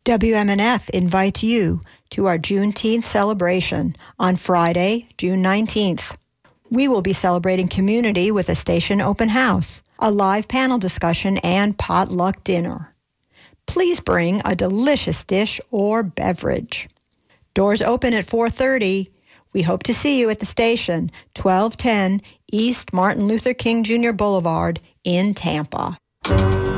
WMNF invites you to our Juneteenth celebration on Friday, June 19th. We will be celebrating community with a station open house, a live panel discussion, and potluck dinner. Please bring a delicious dish or beverage. Doors open at 4:30. We hope to see you at the station, 1210 East Martin Luther King Jr. Boulevard in Tampa.